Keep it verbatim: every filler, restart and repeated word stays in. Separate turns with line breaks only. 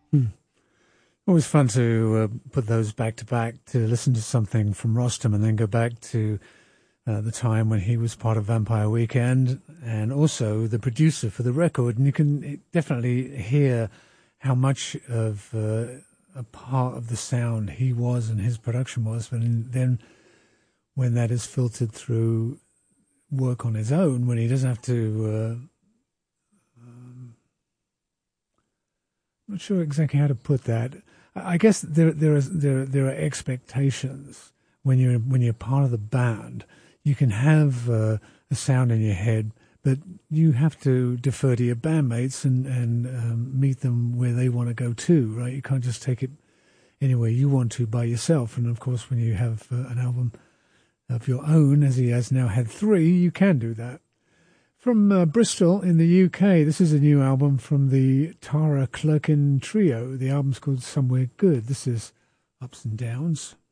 Hmm. Always fun to uh, put those back to back, to listen to something from Rostam and then go back to uh, the time when he was part of Vampire Weekend and also the producer for the record. And you can definitely hear how much of uh, a part of the sound he was and his production was. But then when that is filtered through work on his own, when he doesn't have to... Uh, I'm not sure exactly how to put that. I guess there there is there there are expectations when you're when you're part of the band. You can have uh, a sound in your head, but you have to defer to your bandmates and and um, meet them where they want to go too, right? You can't just take it anywhere you want to by yourself. And of course, when you have uh, an album of your own, as he has now had three, you can do that. From uh, Bristol in the U K, this is a new album from the Tara Clerkin Trio. The album's called Somewhere Good. This is Ups and Downs.